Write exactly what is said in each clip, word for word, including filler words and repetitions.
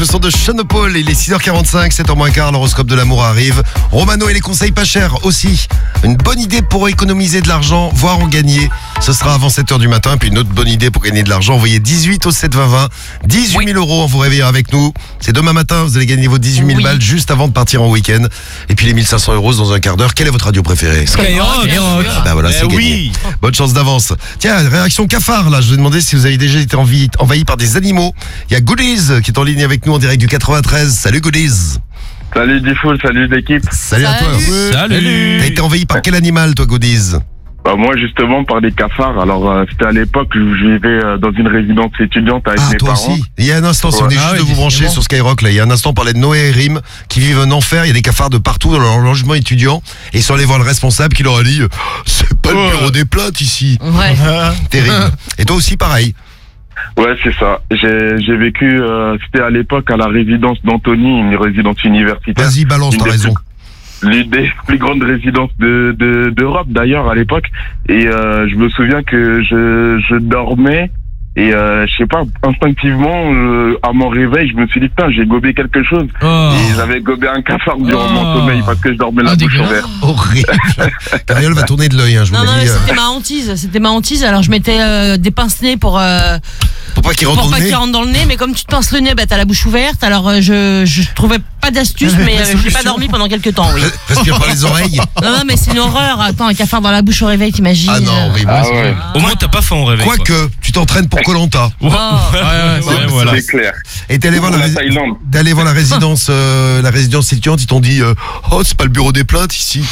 le son de Sean Paul. Il est six heures quarante-cinq, sept heures moins quart, l'horoscope de l'amour arrive. Romano et les conseils pas chers aussi. Une bonne idée pour économiser de l'argent, voire en gagner. Ce sera avant sept heures du matin. Puis une autre bonne idée pour gagner de l'argent, envoyez dix-huit au sept vingt vingt. dix-huit mille euros en vous réveillant avec nous. C'est demain matin, vous allez gagner vos dix-huit mille oui. balles juste avant de partir en week-end. Et puis les mille cinq cents euros dans un quart d'heure. Quelle est votre radio préférée? Skyrock. Ah bah voilà, eh c'est gagné. Oui. Bonne chance d'avance. Tiens, réaction cafard là. Je vous ai demandé si vous avez déjà été envahi, envahi par des animaux. Il y a Goodies qui est en ligne avec nous en direct du quatre-vingt-treize. Salut Goodies. Salut Diffoul, salut l'équipe. Salut, salut à toi. Salut. T'as été envahi par quel animal toi Goodies? Bah moi justement par des cafards. Alors euh, c'était à l'époque où je vivais euh, dans une résidence étudiante avec ah, mes toi parents. Aussi. Il y a un instant, si vous venez ah, juste oui, de vous brancher sur Skyrock là, il y a un instant on parlait de Noé et Rim qui vivent un enfer, il y a des cafards de partout dans leur logement étudiant et ils sont allés voir le responsable qui leur a dit c'est pas le bureau des plaintes ici. Ouais. Terrible. Et toi aussi pareil. Ouais, c'est ça. J'ai, j'ai vécu, euh, c'était à l'époque à la résidence d'Antony, une résidence universitaire. Vas-y, balance, t'as raison. L'une des plus grandes résidences de, de, d'Europe d'ailleurs à l'époque. Et euh, je me souviens que je, je dormais et euh, je sais pas, instinctivement, euh, à mon réveil, je me suis dit putain, j'ai gobé quelque chose. Oh. Et j'avais gobé un cafard durant oh. mon sommeil parce que je dormais la oh, bouche ouverte. Horrible. Cariole va tourner de l'œil, hein, je vous non, le non, dis. C'était ma hantise, c'était ma hantise. Alors je mettais euh, des pince-nez pour euh, pour pas qu'il rentre, pour pas qu'il rentre dans le nez, mais comme tu te pinces le nez, bah t'as la bouche ouverte. Alors euh, je je trouvais pas d'astuce, mais euh, j'ai pas dormi pendant quelques temps. Oui. Respire par les oreilles. Non, non, mais c'est une horreur. Attends, un cafard dans la bouche au réveil, t'imagines? Ah non, horrible. Ah ouais. Au moins t'as pas faim au réveil. Quoique, tu t'entraînes pour Koh-Lanta. Oh. Ouais, ouais, ouais, voilà. C'est clair. Et t'es allé voir la, la, ré... allé voir la résidence, euh, la résidence étudiante, ils t'ont dit, euh, oh, c'est pas le bureau des plaintes ici.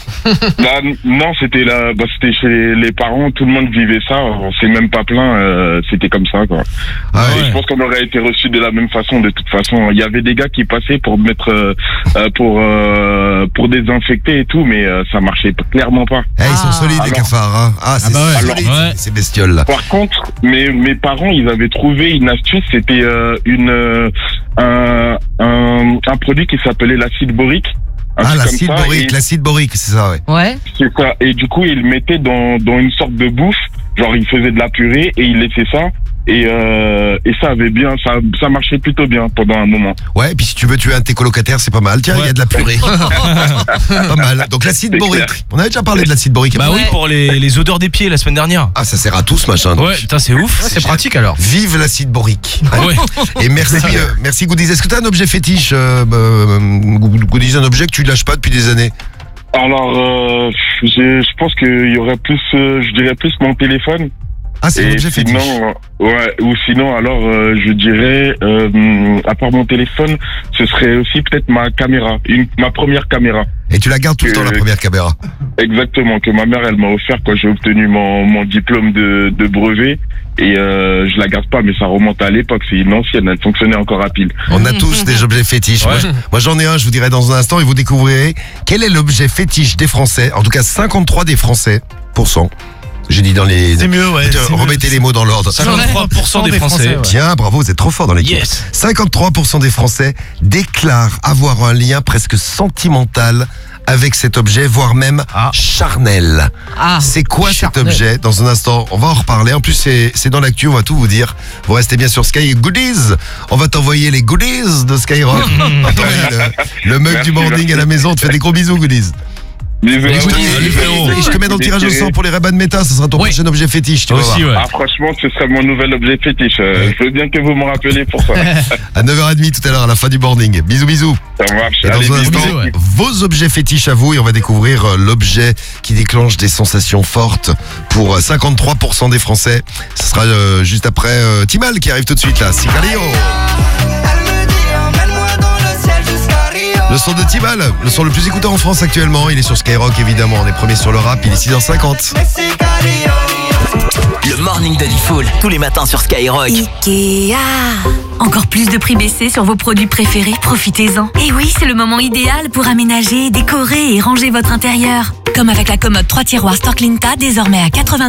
Bah, non, c'était là, bah, c'était chez les, les parents, tout le monde vivait ça, on s'est même pas plaint, euh, c'était comme ça, quoi. Ah ouais. Et je pense qu'on aurait été reçus de la même façon, de toute façon. Il y avait des gars qui passaient pour mettre, euh, pour, euh, pour désinfecter et tout, mais euh, ça marchait clairement pas. Eh, ils sont solides, alors, les cafards, hein. Ah, c'est ah bah ouais. solide, alors, ouais. ces bestioles là. Par contre, mes, mes parents, ils avaient trouvé une astuce, c'était euh, une euh, un, un un produit qui s'appelait l'acide borique. Ah, l'acide borique, l'acide borique, c'est ça, ouais. Ouais. C'est ça. Et du coup, ils le mettaient dans dans une sorte de bouffe, genre ils faisaient de la purée et ils laissaient ça. Et, euh, et ça avait bien, ça, ça marchait plutôt bien pendant un moment. Ouais, et puis si tu veux tuer un de tes colocataires, c'est pas mal. Tiens, il ouais. y a de la purée. Pas mal. Donc l'acide borique. Clair. On avait déjà parlé de l'acide borique. Bah oui, pour les, les odeurs des pieds la semaine dernière. Ah, ça sert à tout ce machin. Donc. Ouais, putain, c'est ouf. Ouais, c'est pratique alors. Vive l'acide borique. Ouais. Et merci, euh, merci Goodies. Est-ce que t'as un objet fétiche, euh, euh, Goodies, un objet que tu lâches pas depuis des années? Alors, euh, je, je pense qu'il y aurait plus, euh, je dirais plus mon téléphone. Ah, c'est un objet fétiche. Sinon, ouais, ou sinon, alors, euh, je dirais, euh, à part mon téléphone, ce serait aussi peut-être ma caméra, une, ma première caméra. Et tu la gardes tout le temps, la première caméra? Exactement, que ma mère, elle m'a offert quand j'ai obtenu mon, mon diplôme de, de brevet. Et euh, je la garde pas, mais ça remonte à l'époque, c'est une ancienne, elle fonctionnait encore à pile. On a tous des objets fétiches. Ouais. Moi, moi j'en ai un, je vous dirai dans un instant, et vous découvrirez quel est l'objet fétiche des Français, en tout cas cinquante-trois des Français, pour cent. J'ai dit dans les... C'est mieux, ouais. C'est remettez mieux. Les mots dans l'ordre. cinquante-trois pour cent des Français. Français ouais. Tiens, bravo, vous êtes trop fort dans l'équipe. Yes. cinquante-trois pour cent des Français déclarent avoir un lien presque sentimental avec cet objet, voire même ah. charnel. Ah. C'est quoi charnel. Cet objet? Dans un instant, on va en reparler. En plus, c'est, c'est dans l'actu, on va tout vous dire. Vous restez bien sur Sky Goodies. On va t'envoyer les goodies de Skyrock. le, le mug du morning à la maison, on te fait des gros bisous, Goodies. Les et, je, et, et je te mets dans le tirage au sort pour les Ray-Ban Meta, ce sera ton oui. prochain objet fétiche, tu aussi, vois. Ouais. Ah, franchement, ce serait mon nouvel objet fétiche. Euh, oui. Je veux bien que vous me rappeliez pour ça. À neuf heures trente tout à l'heure, à la fin du morning. Bisous, bisous. Ça marche. Et allez, dans un bisous. instant, ouais. vos objets fétiches à vous, et on va découvrir euh, l'objet qui déclenche des sensations fortes pour euh, cinquante-trois pour cent des Français. Ce sera euh, juste après euh, Timal qui arrive tout de suite là. Sicario. Le son de Timal, le son le plus écouté en France actuellement. Il est sur Skyrock évidemment, on est premier sur le rap, il est six heures cinquante. Le morning de Diffoul, tous les matins sur Skyrock. Ikea. Encore plus de prix baissés sur vos produits préférés, profitez-en. Et oui, c'est le moment idéal pour aménager, décorer et ranger votre intérieur. Comme avec la commode trois tiroirs Storklinta, désormais à quatre-vingt-dix